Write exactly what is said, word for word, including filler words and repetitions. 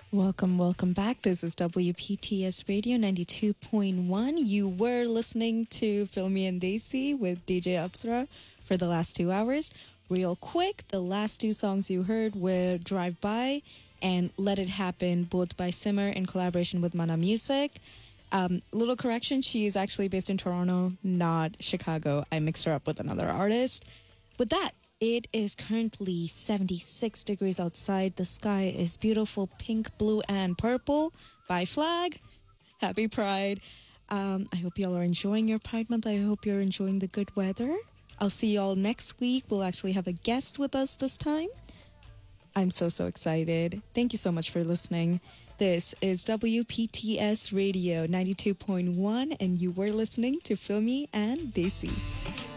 Welcome, welcome back. This is W P T S Radio ninety-two point one. You were listening to Filmy and Desi with D J Apsara for the last two hours. Real quick, the last two songs you heard were Drive By and Let It Happen, both by Simmer in collaboration with Mana Music. Um, little correction, she is actually based in Toronto, not Chicago. I mixed her up with another artist. With that, it is currently seventy-six degrees outside. The sky is beautiful, pink, blue, and purple. By Flag. Happy Pride. Um, I hope y'all are enjoying your Pride Month. I hope you're enjoying the good weather. I'll see y'all next week. We'll actually have a guest with us this time. I'm so, so excited. Thank you so much for listening. This is W P T S Radio ninety-two point one, and you were listening to Filmy and Desi.